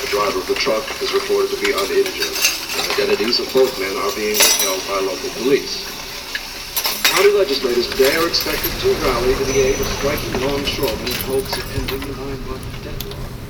The driver of the truck is reported to be uninjured. The identities of both men are being withheld by local police. County legislators today are expected to rally to the aid of striking longshoremen in hopes of ending the 9-month deadlock.